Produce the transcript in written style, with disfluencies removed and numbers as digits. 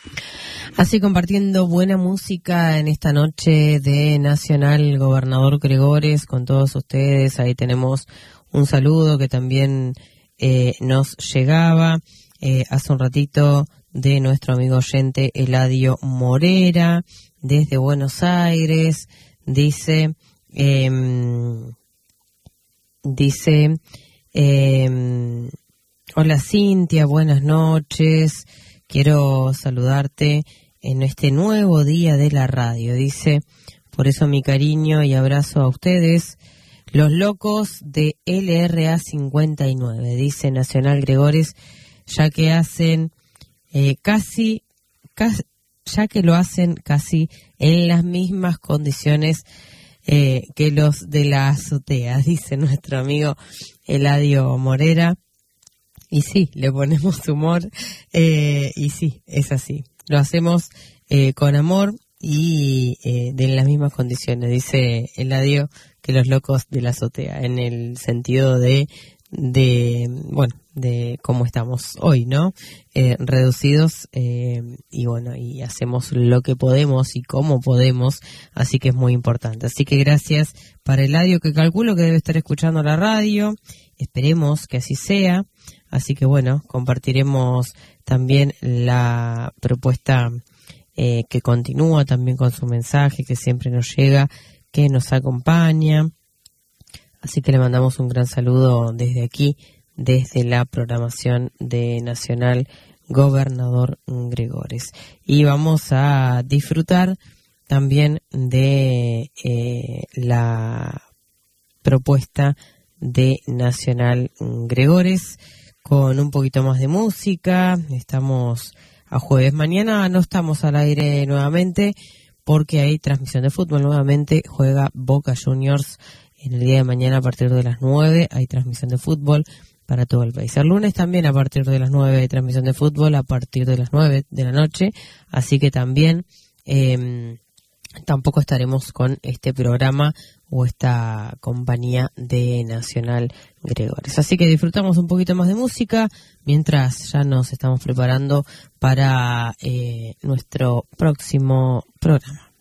Así compartiendo buena música en esta noche de Nacional Gobernador Gregores con todos ustedes. Ahí tenemos un saludo que también nos llegaba hace un ratito de nuestro amigo oyente Eladio Morera desde Buenos Aires. Dice hola Cintia, buenas noches. Quiero saludarte en este nuevo día de la radio. Dice, por eso mi cariño y abrazo a ustedes, los locos de LRA 59. Dice Nacional Gregores, ya que hacen ya que lo hacen casi en las mismas condiciones que los de la azotea, dice nuestro amigo Eladio Morera. Y sí, le ponemos humor, y sí, es así. Lo hacemos con amor y de las mismas condiciones, dice Eladio, que los locos de la azotea, en el sentido de cómo estamos hoy, ¿no? Reducidos, y bueno, y hacemos lo que podemos y cómo podemos, así que es muy importante. Así que gracias para Eladio, que calculo que debe estar escuchando la radio, esperemos que así sea. Así que bueno, compartiremos también la propuesta que continúa también con su mensaje, que siempre nos llega, que nos acompaña. Así que le mandamos un gran saludo desde aquí, desde la programación de Nacional Gobernador Gregores. Y vamos a disfrutar también de la propuesta de Nacional Gregores, con un poquito más de música. Estamos a jueves. Mañana no estamos al aire nuevamente porque hay transmisión de fútbol nuevamente. Juega Boca Juniors en el día de mañana a partir de las 9. Hay transmisión de fútbol para todo el país. El lunes también a partir de las 9 hay transmisión de fútbol a partir de las 9 de la noche. Así que también tampoco estaremos con este programa o esta compañía de Nacional Gregores. Así que disfrutamos un poquito más de música mientras ya nos estamos preparando para nuestro próximo programa.